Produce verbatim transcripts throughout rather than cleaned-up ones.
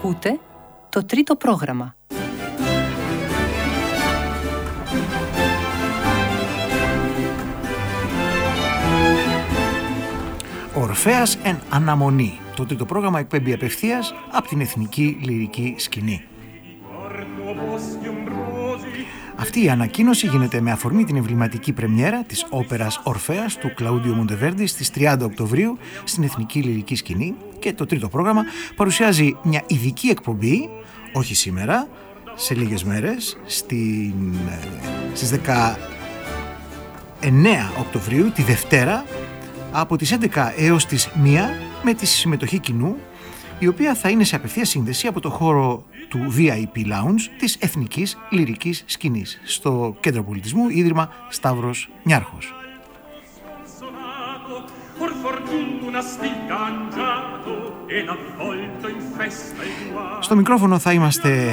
Ακούτε το τρίτο πρόγραμμα. Ορφέας εν αναμονή. Το τρίτο πρόγραμμα εκπέμπει απευθείας από την Εθνική Λυρική Σκηνή. Αυτή η ανακοίνωση γίνεται με αφορμή την εμβληματική πρεμιέρα της όπερας Ορφέας του Κλαούντιο Μοντεβέρντι στις τριάντα Οκτωβρίου στην Εθνική Λυρική Σκηνή, και το τρίτο πρόγραμμα παρουσιάζει μια ειδική εκπομπή, όχι σήμερα, σε λίγες μέρες, στην, στις δεκαεννέα Οκτωβρίου, τη Δευτέρα, από τις έντεκα έως τις μία, με τη συμμετοχή κοινού, η οποία θα είναι σε απευθείας σύνδεση από το χώρο του βι άι πι Lounge της Εθνικής Λυρικής Σκηνής, στο Κέντρο Πολιτισμού, Ίδρυμα Σταύρος Νιάρχος. Στο μικρόφωνο θα είμαστε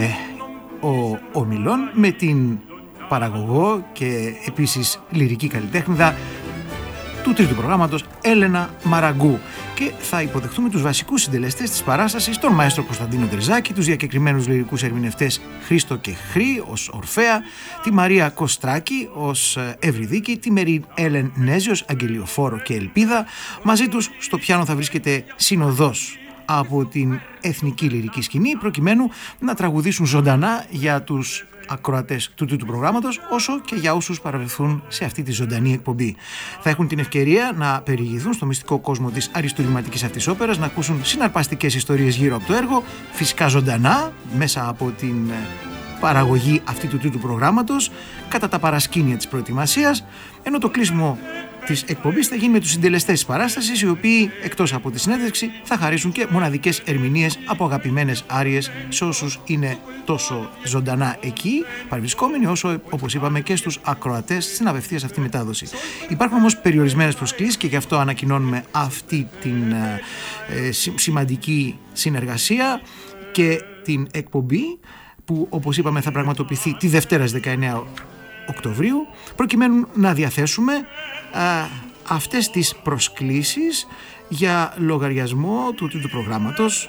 ο Ομιλών, με την παραγωγό και επίσης λυρική καλλιτέχνηδα του τρίτου προγράμματος, Έλενα Μαραγκού, και θα υποδεχτούμε τους βασικούς συντελεστές της παράστασης, τον μαέστρο Κωνσταντίνο Τερζάκη, τους διακεκριμένους λυρικούς ερμηνευτές Χρήστο και Χρή ως Ορφέα, τη Μαρία Κωστράκη ως Ευρυδίκη, τη Μερή Έλεν Νέζιος, Αγγελιοφόρο και Ελπίδα. Μαζί τους στο πιάνο θα βρίσκεται συνοδός από την Εθνική Λυρική Σκηνή, προκειμένου να τραγουδήσουν ζωντανά για τους ακροατές του τρίτου προγράμματος, όσο και για όσους παραβρεθούν σε αυτή τη ζωντανή εκπομπή. Θα έχουν την ευκαιρία να περιηγηθούν στο μυστικό κόσμο της αριστουργηματικής αυτής όπερας, να ακούσουν συναρπαστικές ιστορίες γύρω από το έργο, φυσικά ζωντανά, μέσα από την παραγωγή αυτή του τρίτου προγράμματος, κατά τα παρασκήνια της προετοιμασίας, ενώ το κλείσιμο της εκπομπής θα γίνει με τους συντελεστές της παράστασης, οι οποίοι, εκτός από τη συνέντευξη, θα χαρίσουν και μοναδικές ερμηνείες από αγαπημένες άριες σε όσους είναι τόσο ζωντανά εκεί παρευρισκόμενοι, όσο, όπως είπαμε, και στους ακροατές στην απευθείας αυτή μετάδοση. Υπάρχουν όμως περιορισμένες προσκλήσεις, και γι' αυτό ανακοινώνουμε αυτή την ε, σημαντική συνεργασία και την εκπομπή, που, όπως είπαμε, θα πραγματοποιηθεί τη Δευτέρα στις δεκαεννέα Οκτωβρίου, προκειμένου να διαθέσουμε α, αυτές τις προσκλήσεις για λογαριασμό του τρίτου προγράμματος,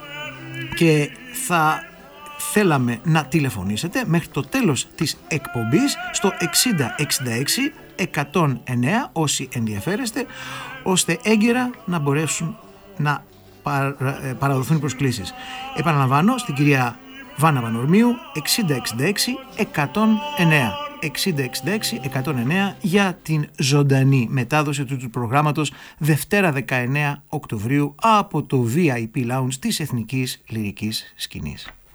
και θα θέλαμε να τηλεφωνήσετε μέχρι το τέλος της εκπομπής στο εξήντα εξήντα έξι εκατόν εννέα όσοι ενδιαφέρεστε, ώστε έγκαιρα να μπορέσουν να παραδοθούν οι προσκλήσεις. Επαναλαμβάνω, στην κυρία Βάνα Πανορμίου, εξήντα εξήντα έξι εκατόν εννέα εξήντα εξήντα έξι εκατόν εννέα, για την ζωντανή μετάδοση του, του προγράμματος Δευτέρα δεκαεννέα Οκτωβρίου από το βι άι πι Lounge της Εθνικής Λυρικής Σκηνής.